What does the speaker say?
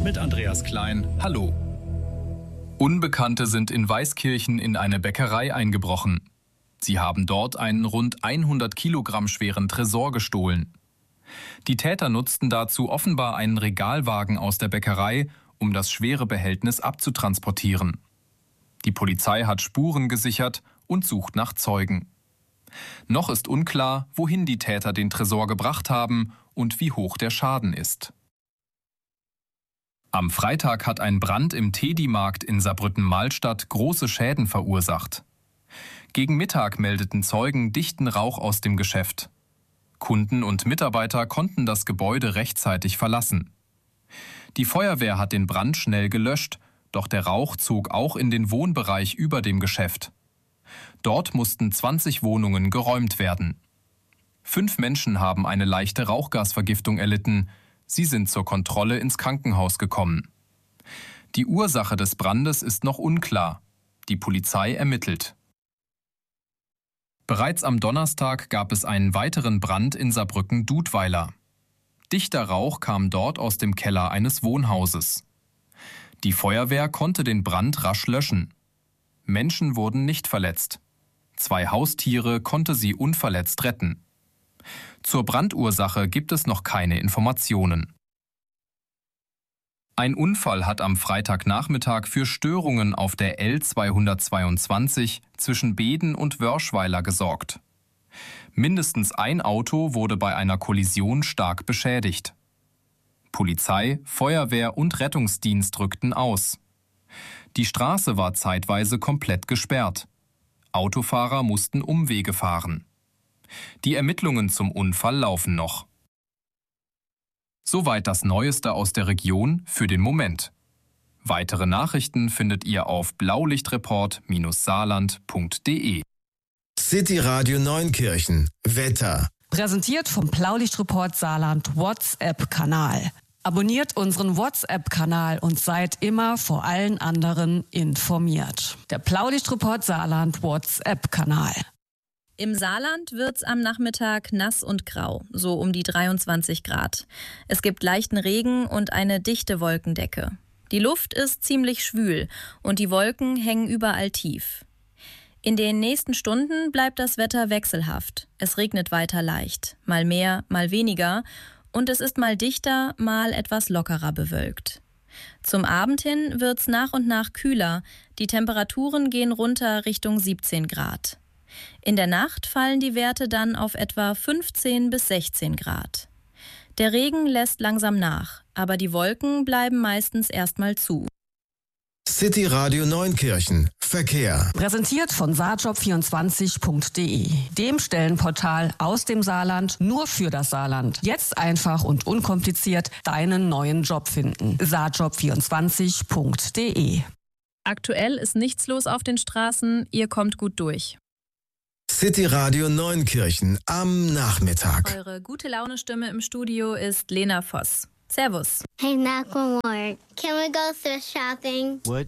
mit Andreas Klein. Hallo. Unbekannte sind in Weißkirchen in eine Bäckerei eingebrochen. Sie haben dort einen rund 100 Kilogramm schweren Tresor gestohlen. Die Täter nutzten dazu offenbar einen Regalwagen aus der Bäckerei, um das schwere Behältnis abzutransportieren. Die Polizei hat Spuren gesichert und sucht nach Zeugen. Noch ist unklar, wohin die Täter den Tresor gebracht haben und wie hoch der Schaden ist. Am Freitag hat ein Brand im Tedi-Markt in Saarbrücken-Malstadt große Schäden verursacht. Gegen Mittag meldeten Zeugen dichten Rauch aus dem Geschäft. Kunden und Mitarbeiter konnten das Gebäude rechtzeitig verlassen. Die Feuerwehr hat den Brand schnell gelöscht, doch der Rauch zog auch in den Wohnbereich über dem Geschäft. Dort mussten 20 Wohnungen geräumt werden. 5 Menschen haben eine leichte Rauchgasvergiftung erlitten. Sie sind zur Kontrolle ins Krankenhaus gekommen. Die Ursache des Brandes ist noch unklar. Die Polizei ermittelt. Bereits am Donnerstag gab es einen weiteren Brand in Saarbrücken-Dudweiler. Dichter Rauch kam dort aus dem Keller eines Wohnhauses. Die Feuerwehr konnte den Brand rasch löschen. Menschen wurden nicht verletzt. 2 Haustiere konnte sie unverletzt retten. Zur Brandursache gibt es noch keine Informationen. Ein Unfall hat am Freitagnachmittag für Störungen auf der L222 zwischen Beeden und Wörschweiler gesorgt. Mindestens ein Auto wurde bei einer Kollision stark beschädigt. Polizei, Feuerwehr und Rettungsdienst rückten aus. Die Straße war zeitweise komplett gesperrt. Autofahrer mussten Umwege fahren. Die Ermittlungen zum Unfall laufen noch. Soweit das Neueste aus der Region für den Moment. Weitere Nachrichten findet ihr auf blaulichtreport-saarland.de. City Radio Neunkirchen. Wetter. Präsentiert vom Blaulichtreport Saarland WhatsApp-Kanal. Abonniert unseren WhatsApp-Kanal und seid immer vor allen anderen informiert. Der Blaulichtreport Saarland WhatsApp-Kanal. Im Saarland wird's am Nachmittag nass und grau, so um die 23 Grad. Es gibt leichten Regen und eine dichte Wolkendecke. Die Luft ist ziemlich schwül und die Wolken hängen überall tief. In den nächsten Stunden bleibt das Wetter wechselhaft. Es regnet weiter leicht, mal mehr, mal weniger. Und es ist mal dichter, mal etwas lockerer bewölkt. Zum Abend hin wird's nach und nach kühler. Die Temperaturen gehen runter Richtung 17 Grad. In der Nacht fallen die Werte dann auf etwa 15 bis 16 Grad. Der Regen lässt langsam nach, aber die Wolken bleiben meistens erstmal zu. City Radio Neunkirchen. Verkehr. Präsentiert von saarjob24.de, dem Stellenportal aus dem Saarland nur für das Saarland. Jetzt einfach und unkompliziert deinen neuen Job finden. saarjob24.de. Aktuell ist nichts los auf den Straßen, ihr kommt gut durch. City Radio Neunkirchen am Nachmittag. Eure gute Laune-Stimme im Studio ist Lena Voss. Servus. Hey, knock on wood. Can we go thrift shopping? What?